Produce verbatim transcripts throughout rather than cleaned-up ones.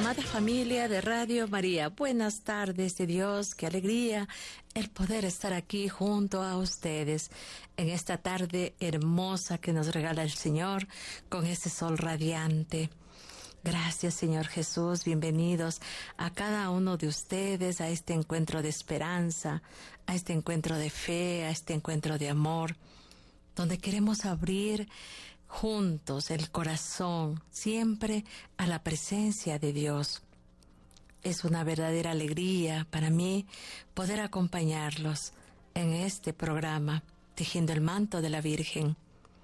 Amada familia de Radio María, buenas tardes de Dios, qué alegría el poder estar aquí junto a ustedes en esta tarde hermosa que nos regala el Señor con ese sol radiante. Gracias, Señor Jesús, bienvenidos a cada uno de ustedes a este encuentro de esperanza, a este encuentro de fe, a este encuentro de amor, donde queremos abrir juntos el corazón siempre a la presencia de Dios. Es una verdadera alegría para mí poder acompañarlos en este programa, tejiendo el manto de la Virgen.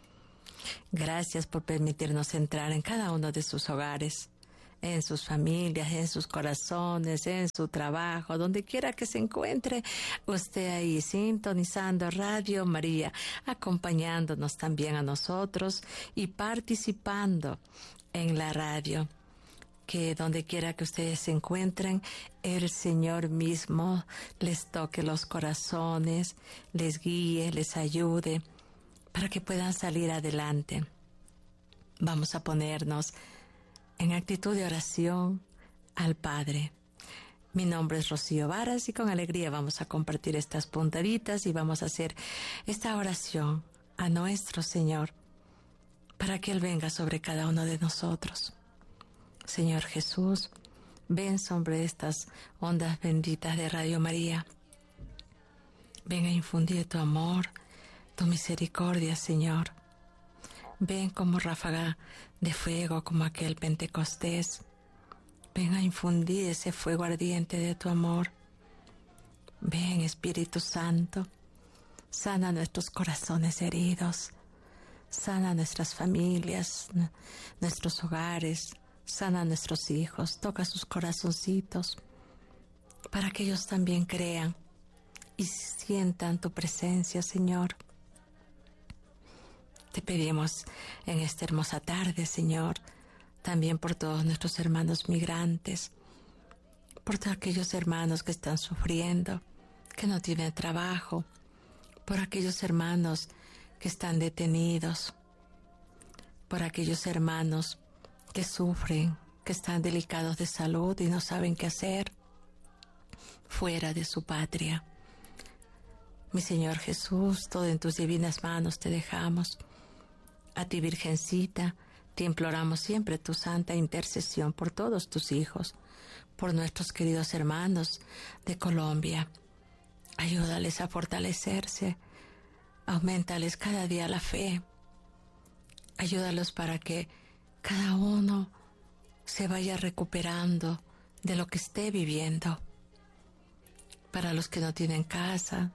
Gracias por permitirnos entrar en cada uno de sus hogares, en sus familias, en sus corazones, en su trabajo, donde quiera que se encuentre usted ahí sintonizando Radio María, acompañándonos también a nosotros y participando en la radio. Que donde quiera que ustedes se encuentren, el Señor mismo les toque los corazones, les guíe, les ayude, para que puedan salir adelante. Vamos a ponernos en actitud de oración al Padre. Mi nombre es Rocío Varas y con alegría vamos a compartir estas puntaditas y vamos a hacer esta oración a nuestro Señor para que Él venga sobre cada uno de nosotros. Señor Jesús, ven sobre estas ondas benditas de Radio María. Ven a infundir tu amor, tu misericordia, Señor. Ven como ráfaga de fuego, como aquel Pentecostés. Ven a infundir ese fuego ardiente de tu amor. Ven, Espíritu Santo, sana nuestros corazones heridos, sana nuestras familias, nuestros hogares, sana a nuestros hijos, toca sus corazoncitos, para que ellos también crean y sientan tu presencia, Señor. Te pedimos en esta hermosa tarde, Señor, también por todos nuestros hermanos migrantes, por todos aquellos hermanos que están sufriendo, que no tienen trabajo, por aquellos hermanos que están detenidos, por aquellos hermanos que sufren, que están delicados de salud y no saben qué hacer fuera de su patria. Mi Señor Jesús, todo en tus divinas manos te dejamos. A ti, Virgencita, te imploramos siempre tu santa intercesión por todos tus hijos, por nuestros queridos hermanos de Colombia. Ayúdales a fortalecerse, auméntales cada día la fe. Ayúdalos para que cada uno se vaya recuperando de lo que esté viviendo. Para los que no tienen casa,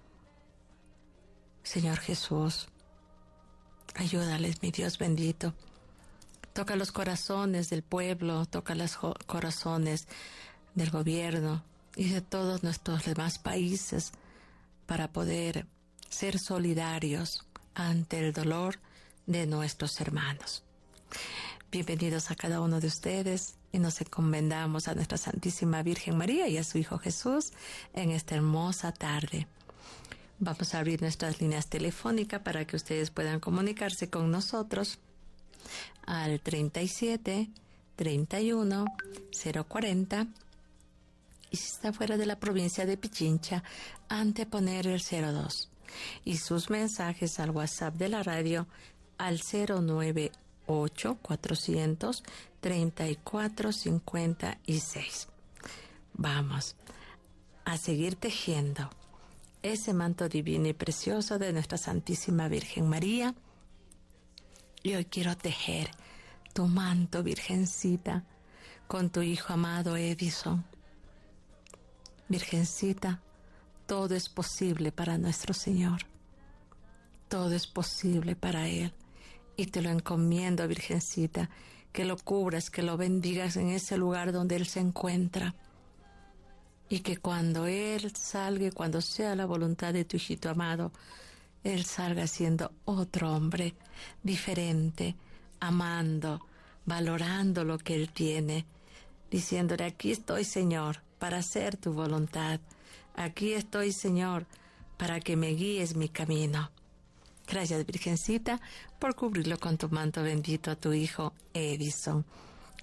Señor Jesús, ayúdales, mi Dios bendito. Toca los corazones del pueblo, toca los corazones del gobierno y de todos nuestros demás países para poder ser solidarios ante el dolor de nuestros hermanos. Bienvenidos a cada uno de ustedes y nos encomendamos a nuestra Santísima Virgen María y a su Hijo Jesús en esta hermosa tarde. Vamos a abrir nuestras líneas telefónicas para que ustedes puedan comunicarse con nosotros al treinta y siete, treinta y uno, cero cuarenta y si está fuera de la provincia de Pichincha, anteponer el cero dos y sus mensajes al WhatsApp de la radio al cero nueve ocho, cuatrocientos, treinta y cuatro, cincuenta y seis. Vamos a seguir tejiendo ese manto divino y precioso de nuestra Santísima Virgen María. Y hoy quiero tejer tu manto, Virgencita, con tu hijo amado Edison. Virgencita, todo es posible para nuestro Señor. Todo es posible para Él. Y te lo encomiendo, Virgencita, que lo cubras, que lo bendigas en ese lugar donde Él se encuentra. Y que cuando Él salga, cuando sea la voluntad de tu hijito amado, Él salga siendo otro hombre, diferente, amando, valorando lo que Él tiene, diciéndole, aquí estoy, Señor, para hacer tu voluntad. Aquí estoy, Señor, para que me guíes mi camino. Gracias, Virgencita, por cubrirlo con tu manto bendito a tu hijo Edison.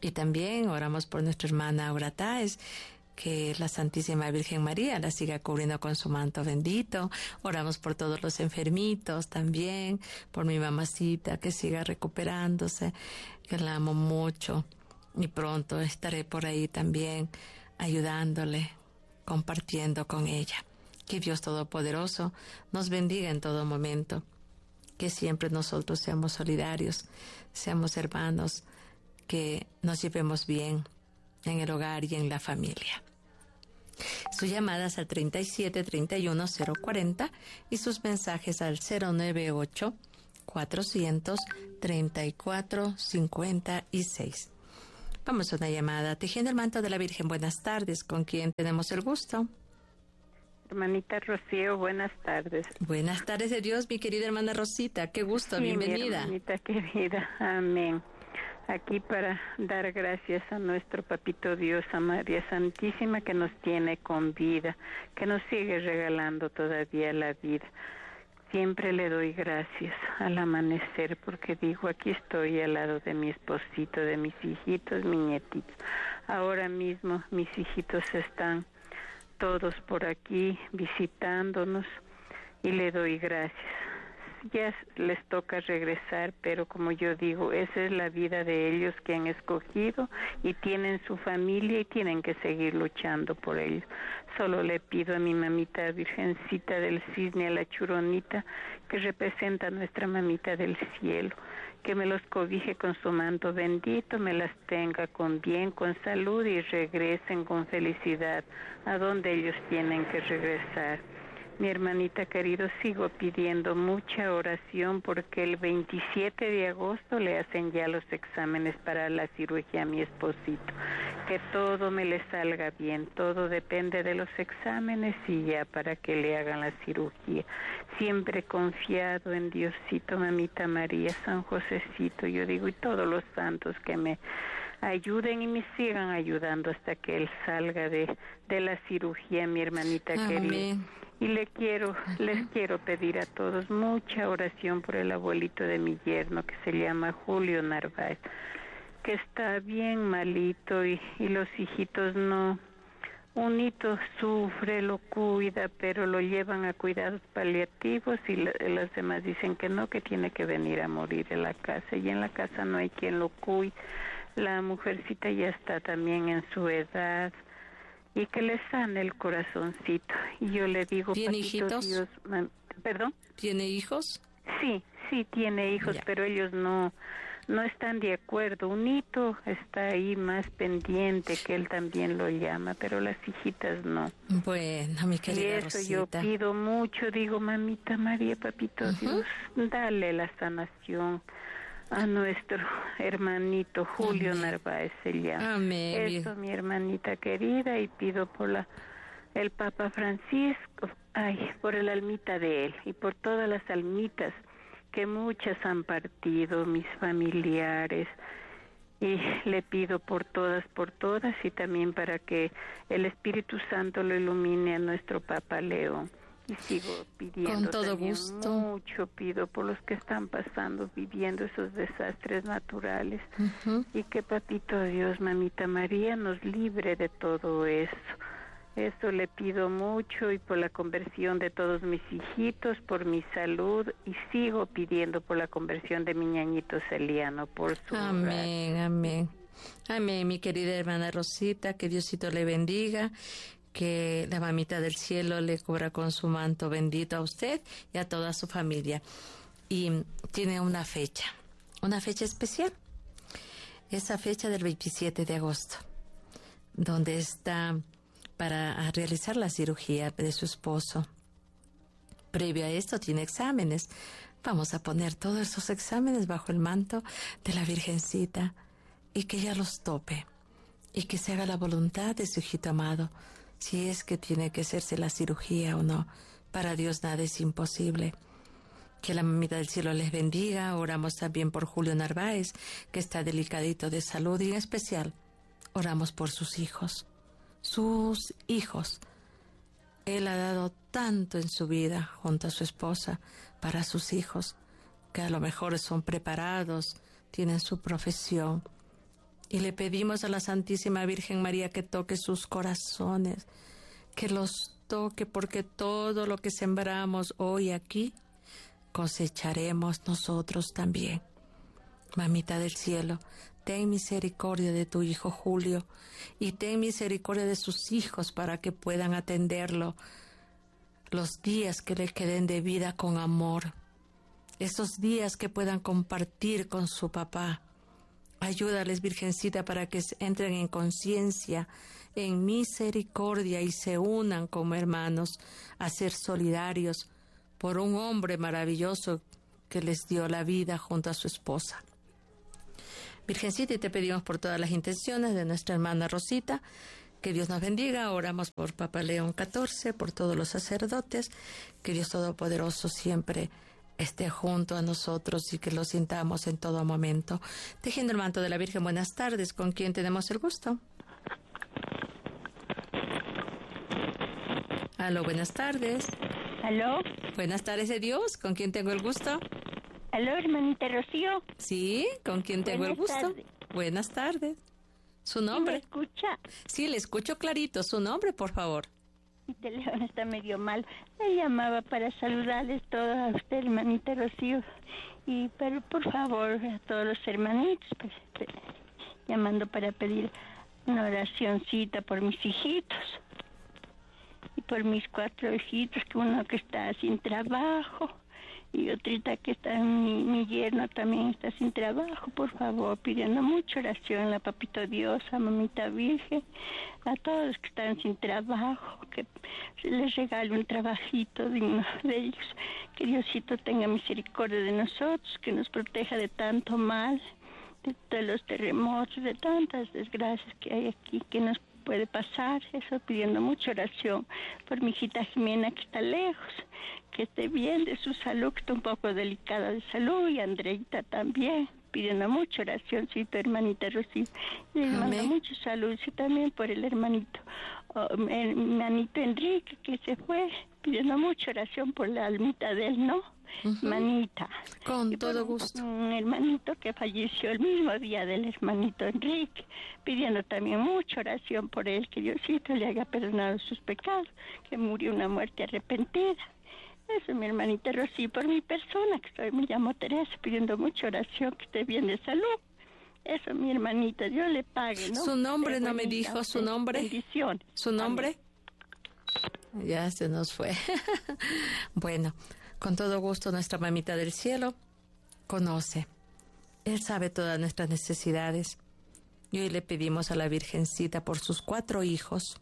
Y también oramos por nuestra hermana Aura Táez, que la Santísima Virgen María la siga cubriendo con su manto bendito. Oramos por todos los enfermitos también, por mi mamacita que siga recuperándose, que la amo mucho. Y pronto estaré por ahí también ayudándole, compartiendo con ella. Que Dios Todopoderoso nos bendiga en todo momento. Que siempre nosotros seamos solidarios, seamos hermanos, que nos llevemos bien en el hogar y en la familia. Sus llamadas al treinta y siete, treinta y uno, cero cuarenta y sus mensajes al cero noventa y ocho, cuatrocientos, treinta y cuatro, cincuenta y seis. Vamos a una llamada. Tejiendo el manto de la Virgen, buenas tardes. ¿Con quién tenemos el gusto? Hermanita Rocío, buenas tardes. Buenas tardes de Dios, mi querida hermana Rosita. Qué gusto, sí, bienvenida. Mi hermanita querida, amén. Aquí para dar gracias a nuestro Papito Dios, a María Santísima, que nos tiene con vida, que nos sigue regalando todavía la vida. Siempre le doy gracias al amanecer, porque digo, aquí estoy al lado de mi esposito, de mis hijitos, mis nietitos. Ahora mismo mis hijitos están todos por aquí visitándonos y le doy gracias. Ya les toca regresar, pero como yo digo, esa es la vida de ellos que han escogido y tienen su familia y tienen que seguir luchando por ellos. Solo le pido a mi mamita Virgencita del Cisne, a la Churonita, que representa a nuestra mamita del cielo, que me los cobije con su manto bendito, me las tenga con bien, con salud y regresen con felicidad a donde ellos tienen que regresar. Mi hermanita querido, sigo pidiendo mucha oración porque el veintisiete de agosto le hacen ya los exámenes para la cirugía a mi esposito. Que todo me le salga bien, todo depende de los exámenes y ya para que le hagan la cirugía. Siempre confiado en Diosito, mamita María, San Josecito, yo digo, y todos los santos que me ayuden y me sigan ayudando hasta que él salga de, de la cirugía, mi hermanita Amén. Querida. Y le quiero, uh-huh. les quiero pedir a todos mucha oración por el abuelito de mi yerno, que se llama Julio Narváez, que está bien malito y, y los hijitos no, un hito sufre, lo cuida, pero lo llevan a cuidados paliativos y la, las demás dicen que no, que tiene que venir a morir en la casa y en la casa no hay quien lo cuide. La mujercita ya está también en su edad. Y que le sane el corazoncito. Y yo le digo, ¿tiene hijitos? Dios, ¿perdón? ¿Tiene hijos? Sí, sí tiene hijos, ya. Pero ellos no, no están de acuerdo. Un hito está ahí más pendiente, que él también lo llama, pero las hijitas no. Bueno, mi querida Y eso Rosita. Yo pido mucho, digo, mamita María, papito uh-huh. Dios, dale la sanación a nuestro hermanito Julio Amén. Narváez se llama. Amén. Eso, mi hermanita querida, y pido por la el Papa Francisco, ay, por el almita de él y por todas las almitas que muchas han partido, mis familiares, y le pido por todas, por todas, y también para que el Espíritu Santo lo ilumine a nuestro Papa León. Y sigo pidiendo con todo gusto. Mucho pido por los que están pasando, viviendo esos desastres naturales. Uh-huh. Y que Papito Dios, Mamita María, nos libre de todo eso. Eso le pido mucho y por la conversión de todos mis hijitos, por mi salud, y sigo pidiendo por la conversión de mi ñañito Celiano, por su Amén, hogar. Amén. Amén, mi querida hermana Rosita, que Diosito le bendiga. Que la mamita del cielo le cubra con su manto bendito a usted y a toda su familia. Y tiene una fecha, una fecha especial. Esa fecha del veintisiete de agosto, donde está para realizar la cirugía de su esposo. Previo a esto tiene exámenes. Vamos a poner todos esos exámenes bajo el manto de la Virgencita y que ella los tope y que se haga la voluntad de su hijito amado. Si es que tiene que hacerse la cirugía o no, para Dios nada es imposible. Que la mamita del cielo les bendiga. Oramos también por Julio Narváez, que está delicadito de salud, y en especial oramos por sus hijos. Sus hijos. Él ha dado tanto en su vida junto a su esposa para sus hijos, que a lo mejor son preparados, tienen su profesión, Y le pedimos a la Santísima Virgen María que toque sus corazones, que los toque, porque todo lo que sembramos hoy aquí, cosecharemos nosotros también. Mamita del cielo, ten misericordia de tu hijo Julio y ten misericordia de sus hijos para que puedan atenderlo los días que le queden de vida con amor, esos días que puedan compartir con su papá. Ayúdales, Virgencita, para que entren en conciencia, en misericordia y se unan como hermanos a ser solidarios por un hombre maravilloso que les dio la vida junto a su esposa. Virgencita, y te pedimos por todas las intenciones de nuestra hermana Rosita, que Dios nos bendiga. Oramos por Papa León catorce, por todos los sacerdotes, que Dios Todopoderoso siempre esté junto a nosotros y que lo sintamos en todo momento. Tejiendo el manto de la Virgen, buenas tardes. ¿Con quién tenemos el gusto? Aló, buenas tardes. Aló. Buenas tardes de Dios. ¿Con quién tengo el gusto? Aló, hermanita Rocío. Sí, ¿con quién tengo Buenas el gusto? tardes. Buenas tardes. ¿Su ¿Me nombre? escucha? Sí, le escucho clarito. ¿Su nombre, por favor? Mi teléfono está medio mal. Le llamaba para saludarles todos a usted, hermanita Rocío. Y, pero por favor, a todos los hermanitos, pues, pues, llamando para pedir una oracioncita por mis hijitos. Y por mis cuatro hijitos, que uno que está sin trabajo. Y otrita que está, mi, mi yerno también está sin trabajo, por favor, pidiendo mucha oración a Papito Dios, a Mamita Virgen, a todos los que están sin trabajo, que se les regale un trabajito digno de ellos, que Diosito tenga misericordia de nosotros, que nos proteja de tanto mal, de, de los terremotos, de tantas desgracias que hay aquí, que nos puede pasar, eso pidiendo mucha oración por mi hijita Jimena que está lejos, que esté bien de su salud, que está un poco delicada de salud, y Andreita también, pidiendo mucha oracióncito, hermanita Rocío, y le mando mucha salud, y también por el hermanito, oh, el hermanito Enrique que se fue, pidiendo mucha oración por la almita de él, ¿no? Uh-huh. Manita. Con y todo gusto. Un hermanito que falleció el mismo día del hermanito Enrique, pidiendo también mucha oración por él, que Diosito le haya perdonado sus pecados, que murió una muerte arrepentida. Eso, mi hermanita Rosy, por mi persona, que soy, me llamo Teresa, pidiendo mucha oración, que esté bien de salud. Eso, mi hermanita, Dios le pague, ¿no? Su nombre no me dijo, su nombre. Bendición. ¿Su nombre? Amén. Ya se nos fue. Bueno, con todo gusto, nuestra mamita del cielo conoce. Él sabe todas nuestras necesidades. Y hoy le pedimos a la Virgencita por sus cuatro hijos,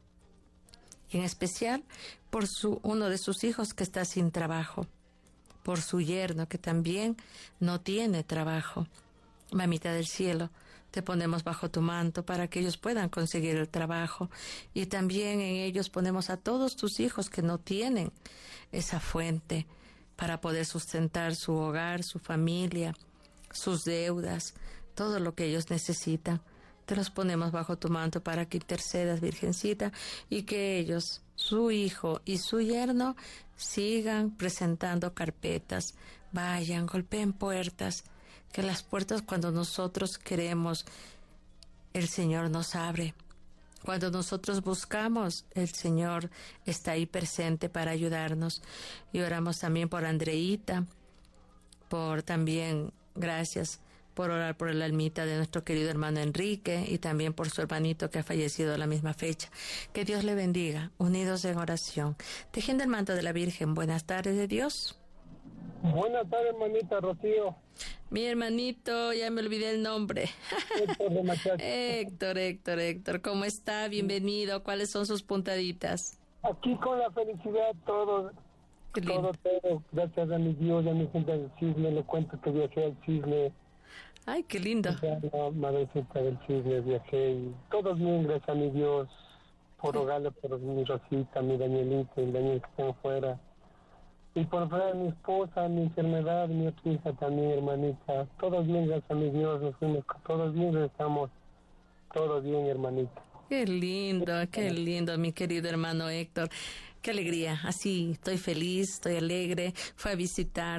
y en especial por su, uno de sus hijos que está sin trabajo, por su yerno que también no tiene trabajo. Mamita del cielo, te ponemos bajo tu manto para que ellos puedan conseguir el trabajo, y también en ellos ponemos a todos tus hijos que no tienen esa fuente para poder sustentar su hogar, su familia, sus deudas, todo lo que ellos necesitan. Te los ponemos bajo tu manto para que intercedas, Virgencita, y que ellos, su hijo y su yerno, sigan presentando carpetas, vayan, golpeen puertas, que las puertas cuando nosotros queremos, el Señor nos abre. Cuando nosotros buscamos, el Señor está ahí presente para ayudarnos. Y oramos también por Andreita, por también, gracias por orar por el almita de nuestro querido hermano Enrique y también por su hermanito que ha fallecido a la misma fecha. Que Dios le bendiga, unidos en oración. Tejiendo el manto de la Virgen, buenas tardes de Dios. Buenas tardes, hermanita Rocío. Mi hermanito, ya me olvidé el nombre. Héctor de Machaca. Héctor, Héctor, Héctor, ¿cómo está? Bienvenido. ¿Cuáles son sus puntaditas? Aquí con la felicidad, todo, todo, todo. Gracias a mi Dios, a mi gente del cisne, le cuento que viajé al cisne. Ay, qué lindo. La madrecita del cisne viajé y todos bien, gracias a mi Dios, por rogarle por mi Rosita, mi Danielita, el Daniel que está afuera. Y por fuera mi esposa, mi enfermedad, mi otra hija también, hermanita. Todos bien, gracias a mi Dios, nos fuimos todos bien, estamos todos bien, hermanita. Qué lindo, qué lindo, mi querido hermano Héctor. Qué alegría, así estoy feliz, estoy alegre. Fue a visitar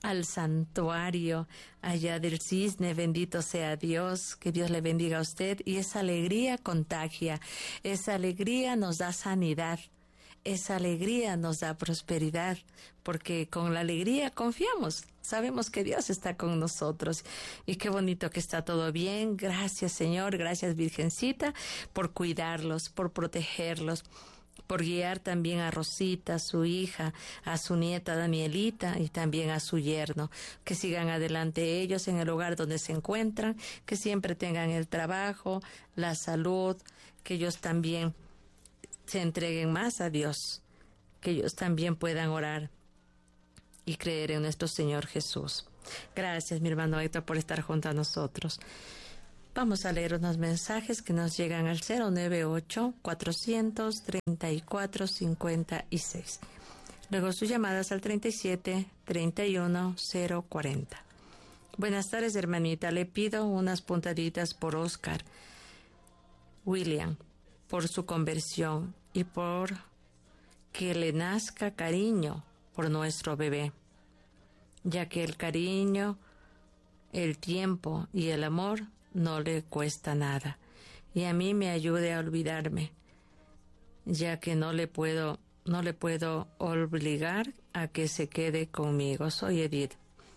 al santuario allá del Cisne. Bendito sea Dios, que Dios le bendiga a usted. Y esa alegría contagia, esa alegría nos da sanidad, esa alegría nos da prosperidad, porque con la alegría confiamos, sabemos que Dios está con nosotros. Y qué bonito que está todo bien. Gracias, Señor, gracias, Virgencita, por cuidarlos, por protegerlos, por guiar también a Rosita, su hija, a su nieta Danielita y también a su yerno. Que sigan adelante ellos en el lugar donde se encuentran, que siempre tengan el trabajo, la salud, que ellos también se entreguen más a Dios, que ellos también puedan orar y creer en nuestro Señor Jesús. Gracias, mi hermano Héctor, por estar junto a nosotros. Vamos a leer unos mensajes que nos llegan al cero nueve ocho, cuatrocientos treinta y cuatro, cincuenta y seis. Luego sus llamadas al treinta y siete, treinta y uno, cero cuarenta. Buenas tardes, hermanita. Le pido unas puntaditas por Oscar William, por su conversión y por que le nazca cariño por nuestro bebé, ya que el cariño, el tiempo y el amor no le cuesta nada, y a mí me ayude a olvidarme, ya que no le puedo, no le puedo obligar a que se quede conmigo. Soy Edith.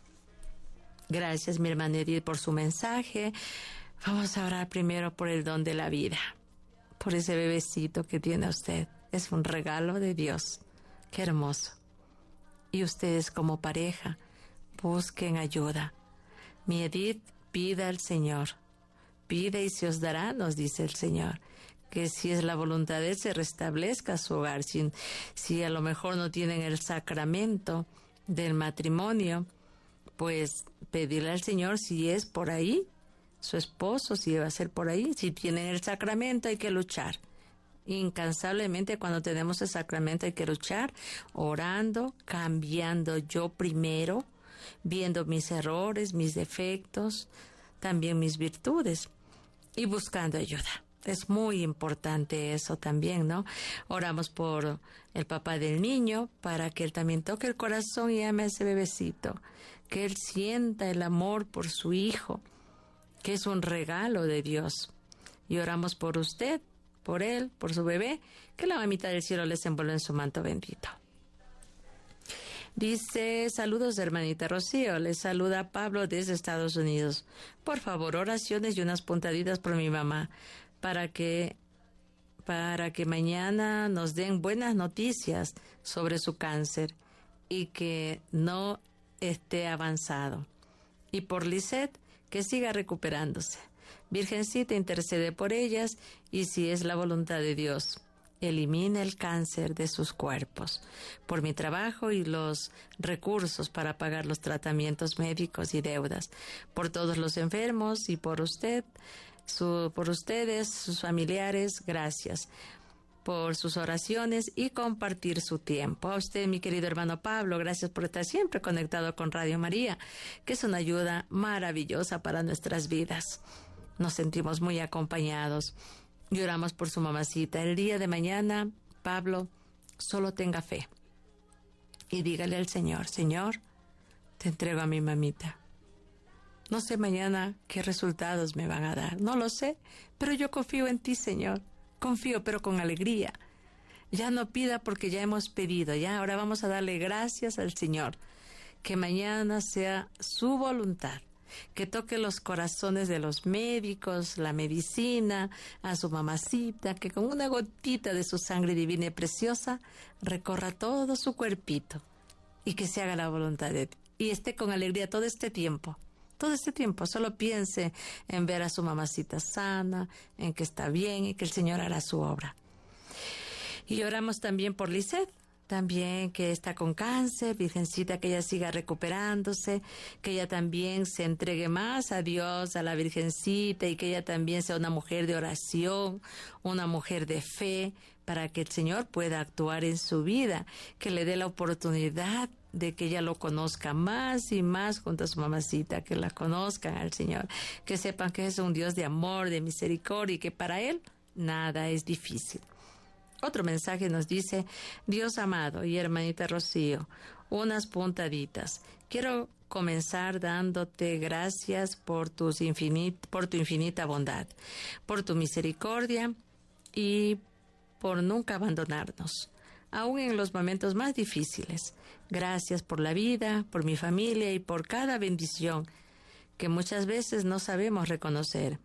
Gracias, mi hermana Edith, por su mensaje. Vamos a orar primero por el don de la vida, por ese bebecito que tiene usted. Es un regalo de Dios. Qué hermoso. Y ustedes como pareja, busquen ayuda. Mi Edith, pida al Señor. Pide y se os dará, nos dice el Señor. Que si es la voluntad de Él, se restablezca su hogar. Si, si a lo mejor no tienen el sacramento del matrimonio, pues pedirle al Señor si es por ahí, su esposo, si va a ser por ahí. Si tienen el sacramento, hay que luchar. Incansablemente, cuando tenemos el sacramento, hay que luchar, orando, cambiando yo primero, viendo mis errores, mis defectos, también mis virtudes, y buscando ayuda. Es muy importante eso también, ¿no? Oramos por el papá del niño, para que él también toque el corazón y ame a ese bebecito, que él sienta el amor por su hijo, que es un regalo de Dios. Y oramos por usted, por él, por su bebé, que la mamita del cielo les envuelva en su manto bendito. Dice, saludos, hermanita Rocío. Les saluda Pablo desde Estados Unidos. Por favor, oraciones y unas puntaditas por mi mamá, para que, para que mañana nos den buenas noticias sobre su cáncer y que no esté avanzado. Y por Lisette, que siga recuperándose. Virgencita, intercede por ellas, y si es la voluntad de Dios, elimina el cáncer de sus cuerpos. Por mi trabajo y los recursos para pagar los tratamientos médicos y deudas. Por todos los enfermos y por usted, su, por ustedes, sus familiares, gracias por sus oraciones y compartir su tiempo. A usted, mi querido hermano Pablo, gracias por estar siempre conectado con Radio María, que es una ayuda maravillosa para nuestras vidas. Nos sentimos muy acompañados. Y oramos por su mamacita. El día de mañana, Pablo, solo tenga fe. Y dígale al Señor, Señor, te entrego a mi mamita. No sé mañana qué resultados me van a dar. No lo sé, pero yo confío en ti, Señor. Confío, pero con alegría. Ya no pida porque ya hemos pedido. Ya ahora vamos a darle gracias al Señor. Que mañana sea su voluntad. Que toque los corazones de los médicos, la medicina, a su mamacita, que con una gotita de su sangre divina y preciosa recorra todo su cuerpito y que se haga la voluntad de Dios. Y esté con alegría todo este tiempo, todo este tiempo. Solo piense en ver a su mamacita sana, en que está bien y que el Señor hará su obra. Y oramos también por Lisette. También que está con cáncer, Virgencita, que ella siga recuperándose, que ella también se entregue más a Dios, a la Virgencita, y que ella también sea una mujer de oración, una mujer de fe, para que el Señor pueda actuar en su vida, que le dé la oportunidad de que ella lo conozca más y más junto a su mamacita, que la conozcan al Señor, que sepan que es un Dios de amor, de misericordia, y que para Él nada es difícil. Otro mensaje nos dice, Dios amado y hermanita Rocío, unas puntaditas. Quiero comenzar dándote gracias por, tus infinit, por tu infinita bondad, por tu misericordia y por nunca abandonarnos, aún en los momentos más difíciles. Gracias por la vida, por mi familia y por cada bendición que muchas veces no sabemos reconocer.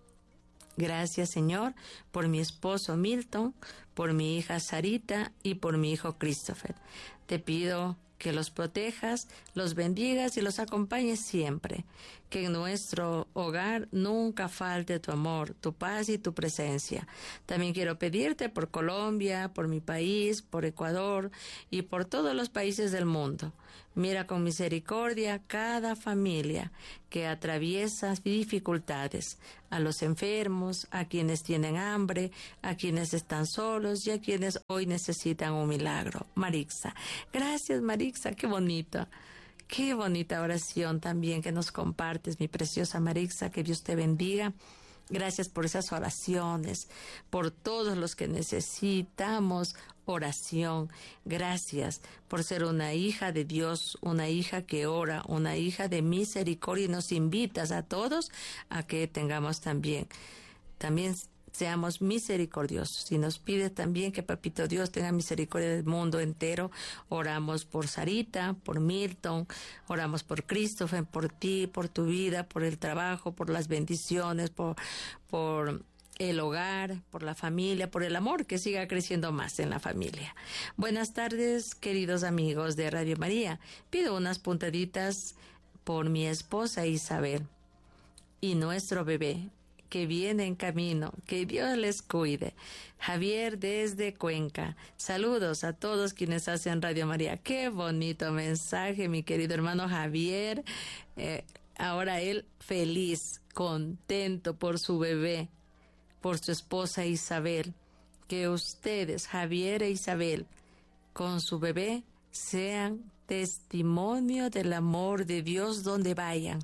Gracias, Señor, por mi esposo Milton, por mi hija Sarita y por mi hijo Christopher. Te pido que los protejas, los bendigas y los acompañes siempre. Que en nuestro hogar nunca falte tu amor, tu paz y tu presencia. También quiero pedirte por Colombia, por mi país, por Ecuador y por todos los países del mundo. Mira con misericordia cada familia que atraviesa dificultades, a los enfermos, a quienes tienen hambre, a quienes están solos y a quienes hoy necesitan un milagro. Marixa, gracias Marixa, qué bonito. Qué bonita oración también que nos compartes, mi preciosa Marixa, que Dios te bendiga. Gracias por esas oraciones, por todos los que necesitamos oración. Gracias por ser una hija de Dios, una hija que ora, una hija de misericordia, y nos invitas a todos a que tengamos también, también seamos misericordiosos. Y nos pide también que Papito Dios tenga misericordia del mundo entero. Oramos por Sarita, por Milton, oramos por Christopher, por ti, por tu vida, por el trabajo, por las bendiciones, por, por el hogar, por la familia, por el amor que siga creciendo más en la familia. Buenas tardes, queridos amigos de Radio María. Pido unas puntaditas por mi esposa Isabel y nuestro bebé que viene en camino. Que Dios les cuide. Javier desde Cuenca. Saludos a todos quienes hacen Radio María. Qué bonito mensaje, mi querido hermano Javier. Eh, ahora él feliz, contento por su bebé, por su esposa Isabel. Que ustedes, Javier e Isabel, con su bebé, sean testimonio del amor de Dios donde vayan.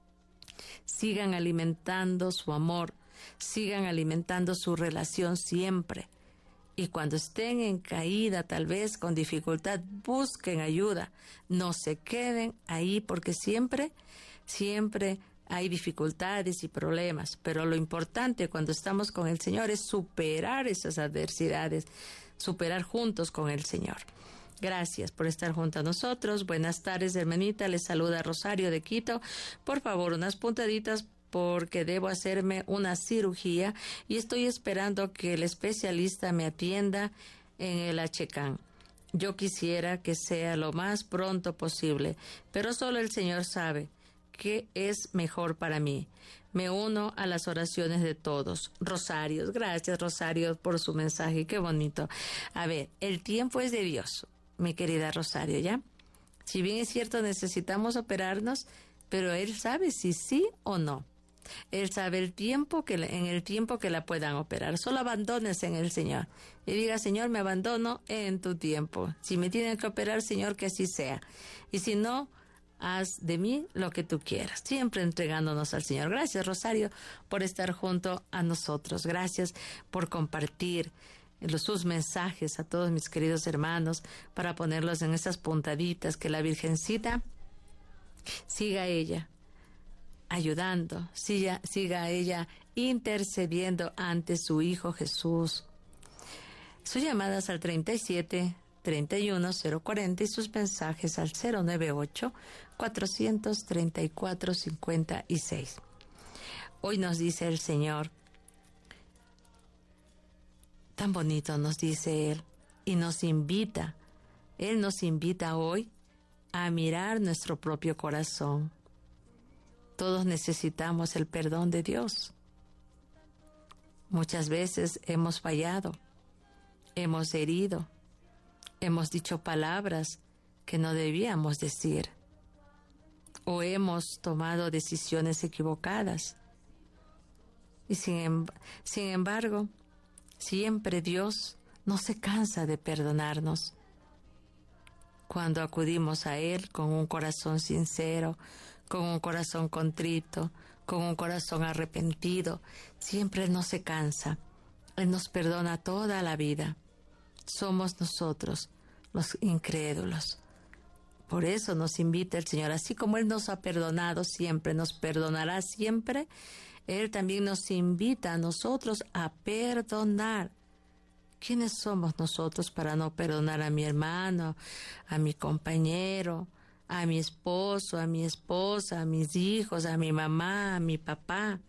Sigan alimentando su amor, sigan alimentando su relación siempre. Y cuando estén en caída, tal vez con dificultad, busquen ayuda. No se queden ahí porque siempre, siempre hay dificultades y problemas. Pero lo importante cuando estamos con el Señor es superar esas adversidades, superar juntos con el Señor. Gracias por estar junto a nosotros. Buenas tardes, hermanita. Les saluda Rosario de Quito. Por favor, unas puntaditas porque debo hacerme una cirugía y estoy esperando que el especialista me atienda en el H C A N. Yo quisiera que sea lo más pronto posible, pero solo el Señor sabe qué es mejor para mí. Me uno a las oraciones de todos. Rosario, gracias Rosario por su mensaje. Qué bonito. A ver, el tiempo es de Dios. Mi querida Rosario, ¿ya? Si bien es cierto, necesitamos operarnos, pero Él sabe si sí o no. Él sabe el tiempo que en el tiempo que la puedan operar. Solo abandónese en el Señor. Y diga, Señor, me abandono en tu tiempo. Si me tienen que operar, Señor, que así sea. Y si no, haz de mí lo que tú quieras. Siempre entregándonos al Señor. Gracias, Rosario, por estar junto a nosotros. Gracias por compartir los, sus mensajes a todos mis queridos hermanos para ponerlos en esas puntaditas, que la Virgencita siga ella ayudando, siga, siga ella intercediendo ante su Hijo Jesús. Sus llamadas al treinta y siete, treinta y uno, cero cuarenta y sus mensajes al cero noventa y ocho, cuatrocientos treinta y cuatro, cincuenta y seis. Hoy nos dice el Señor, tan bonito nos dice Él, y nos invita, Él nos invita hoy a mirar nuestro propio corazón. Todos necesitamos el perdón de Dios. Muchas veces hemos fallado, hemos herido, hemos dicho palabras que no debíamos decir, o hemos tomado decisiones equivocadas. Y sin, sin embargo, siempre Dios no se cansa de perdonarnos. Cuando acudimos a Él con un corazón sincero, con un corazón contrito, con un corazón arrepentido, siempre Él no se cansa. Él nos perdona toda la vida. Somos nosotros los incrédulos. Por eso nos invita el Señor, así como Él nos ha perdonado siempre, nos perdonará siempre, Él también nos invita a nosotros a perdonar. ¿Quiénes somos nosotros para no perdonar a mi hermano, a mi compañero, a mi esposo, a mi esposa, a mis hijos, a mi mamá, a mi papá?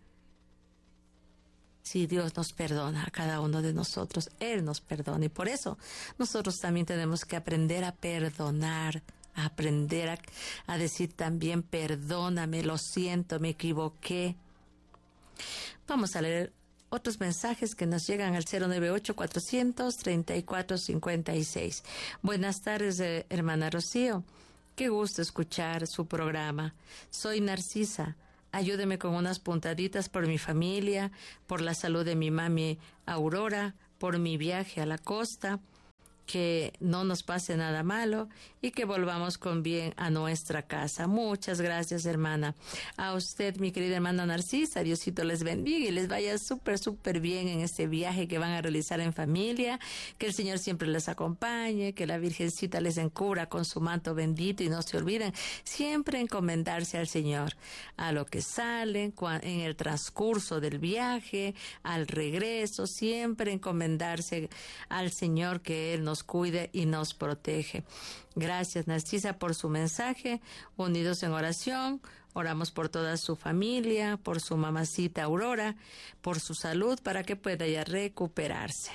Si Dios nos perdona a cada uno de nosotros, Él nos perdona. Y por eso nosotros también tenemos que aprender a perdonar, a aprender a, a decir también, perdóname, lo siento, me equivoqué. Vamos a leer otros mensajes que nos llegan al cero nueve ocho, cuatrocientos treinta y cuatro cincuenta y seis. Buenas tardes, eh, hermana Rocío. Qué gusto escuchar su programa. Soy Narcisa. Ayúdeme con unas puntaditas por mi familia, por la salud de mi mami Aurora, por mi viaje a la costa, que no nos pase nada malo y que volvamos con bien a nuestra casa. Muchas gracias, hermana. A usted, mi querida hermana Narcisa, Diosito les bendiga y les vaya súper, súper bien en este viaje que van a realizar en familia, que el Señor siempre les acompañe, que la Virgencita les encubra con su manto bendito y no se olviden siempre encomendarse al Señor, a lo que salen, en el transcurso del viaje, al regreso, siempre encomendarse al Señor, que Él nos nos cuide y nos protege. Gracias, Narcisa, por su mensaje. Unidos en oración, oramos por toda su familia, por su mamacita Aurora, por su salud, para que pueda ya recuperarse.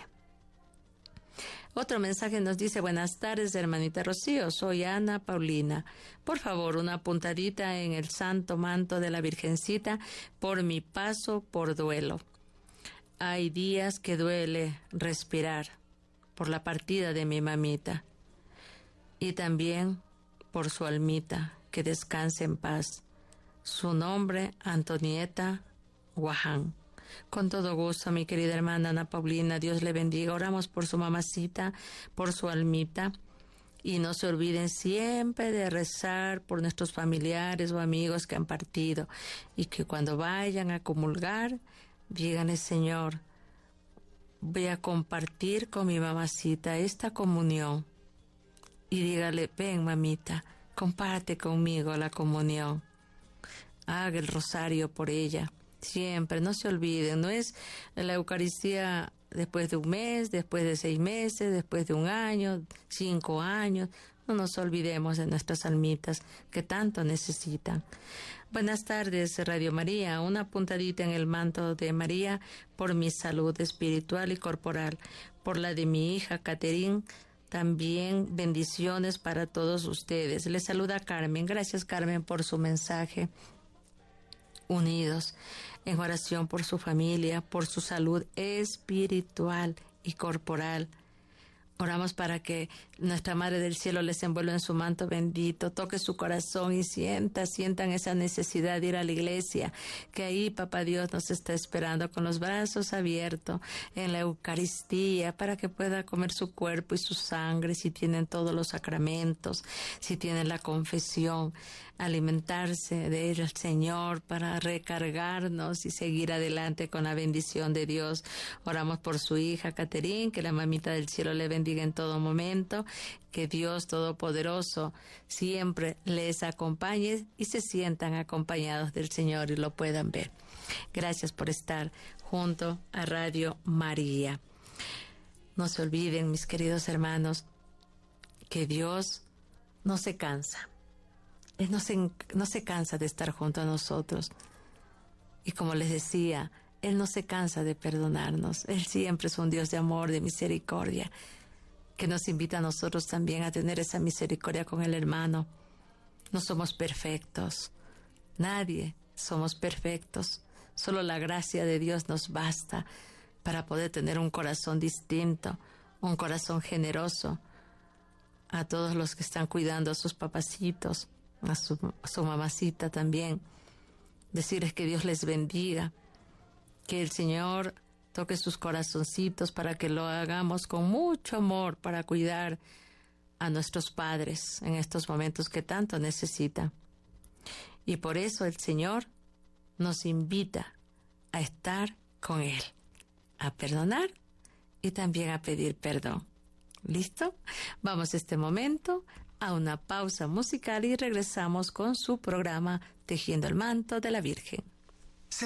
Otro mensaje nos dice: buenas tardes, hermanita Rocío, soy Ana Paulina. Por favor, una puntadita en el santo manto de la Virgencita por mi paso por duelo. Hay días que duele respirar por la partida de mi mamita y también por su almita, que descanse en paz. Su nombre, Antonieta Guaján. Con todo gusto, mi querida hermana Ana Paulina, Dios le bendiga. Oramos por su mamacita, por su almita, y no se olviden siempre de rezar por nuestros familiares o amigos que han partido, y que cuando vayan a comulgar, díganle: Señor, voy a compartir con mi mamacita esta comunión. Y dígale: ven, mamita, comparte conmigo la comunión. Haga el rosario por ella. Siempre, no se olviden, no es la Eucaristía después de un mes, después de seis meses, después de un año, cinco años. No nos olvidemos de nuestras almitas que tanto necesitan. Buenas tardes, Radio María. Una puntadita en el manto de María por mi salud espiritual y corporal, por la de mi hija Caterín. También bendiciones para todos ustedes. Les saluda Carmen. Gracias, Carmen, por su mensaje. Unidos en oración por su familia, por su salud espiritual y corporal. Oramos para que nuestra Madre del Cielo les envuelva en su manto bendito, toque su corazón y sienta, sientan esa necesidad de ir a la iglesia, que ahí Papá Dios nos está esperando con los brazos abiertos en la Eucaristía, para que pueda comer su cuerpo y su sangre, si tienen todos los sacramentos, si tienen la confesión, alimentarse de ella, el Señor, para recargarnos y seguir adelante con la bendición de Dios. Oramos por su hija Caterín, que la mamita del cielo le bendiga en todo momento, que Dios Todopoderoso siempre les acompañe y se sientan acompañados del Señor y lo puedan ver. Gracias por estar junto a Radio María. No se olviden, mis queridos hermanos, que Dios no se cansa. Él no se, no se cansa de estar junto a nosotros. Y como les decía, Él no se cansa de perdonarnos. Él siempre es un Dios de amor, de misericordia, que nos invita a nosotros también a tener esa misericordia con el hermano. No somos perfectos. Nadie somos perfectos. Solo la gracia de Dios nos basta para poder tener un corazón distinto, un corazón generoso a todos los que están cuidando a sus papacitos, a su, a su mamacita también. Decirles que Dios les bendiga, que el Señor toque sus corazoncitos para que lo hagamos con mucho amor para cuidar a nuestros padres en estos momentos que tanto necesitan. Y por eso el Señor nos invita a estar con Él, a perdonar y también a pedir perdón. ¿Listo? Vamos a este momento a una pausa musical y regresamos con su programa Tejiendo el Manto de la Virgen.